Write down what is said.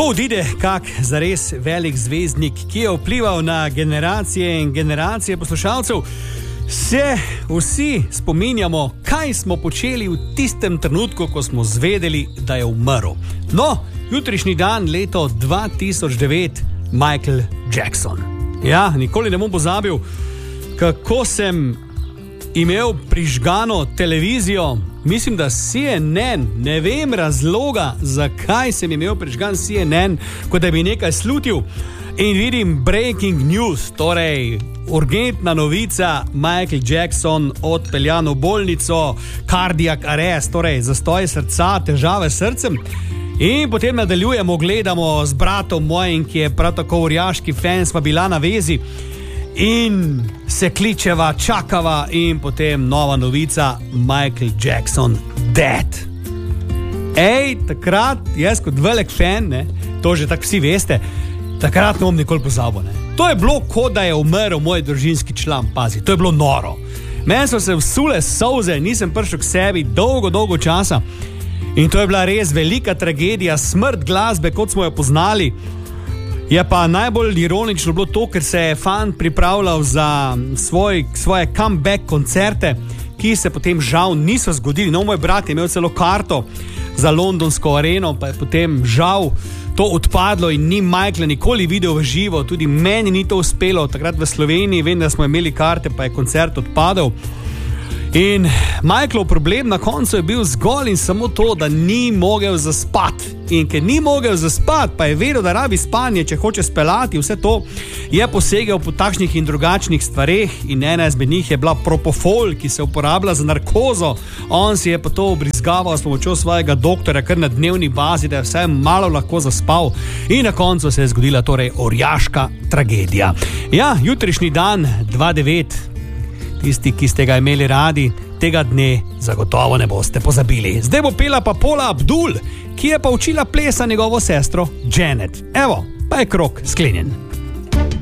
Ko odide kak zares velik zvezdnik, ki je vplival na generacije in generacije poslušalcev, se vsi spominjamo, kaj smo počeli v tistem trenutku, ko smo zvedeli, da je umrl. No, jutrišnji dan, leto 2009, Michael Jackson. Ja, nikoli ne bom pozabil, kako sem imel prižgano televizijo, mislim, da CNN, ne vem razloga, zakaj sem imel prižgan CNN, kot da bi nekaj slutil, in vidim breaking news, torej urgentna novica, Michael Jackson odpeljan v bolnico, cardiac arrest, torej zastoj srca, težave s srcem. In potem nadaljujemo, gledamo z bratom mojim, ki je prav tako orjaški fan, sva bila na vezi in se kličeva, čakava in potem nova novica, Michael Jackson dead. Takrat, jaz kot velik fan, ne, to že tako vsi veste, takrat ne bom nikoli pozabil. To je bilo, kot da je umrl moj družinski član, pazi, to je bilo noro. Meni so se vsule solze, nisem prišel k sebi dolgo časa in to je bila res velika tragedija, smrt glasbe, kot smo jo poznali. Je pa najbolj ironično bilo to, ker se je fan pripravljal za svoje comeback koncerte, ki se potem žal niso zgodili. No, moj brat je imel celo karto za londonsko areno, pa je potem žal to odpadlo in ni Michaela nikoli videl v živo, tudi meni ni to uspelo, takrat v Sloveniji, vem, da smo imeli karte, pa je koncert odpadel. In Michaelov problem na koncu je bil zgolj in samo to, da ni mogel zaspati. In ker ni mogel zaspati, pa je vedel, da rabi spanje, če hoče spelati, vse to je posegel po takšnih in drugačnih stvareh in ena izmed njih je bila propofol, ki se uporablja za narkozo. On si je pa to obrizgaval s pomočjo svojega doktorja kar na dnevni bazi, da je vsaj malo lahko zaspal in na koncu se je zgodila torej orjaška tragedija. Ja, jutrišnji dan 2009, tisti, ki ste ga imeli radi, tega dne zagotovo ne boste pozabili. Zdaj bo pela pa Paula Abdul, ki je pa učila plesa njegovo sestro Janet. Evo, pa je krog sklenjen.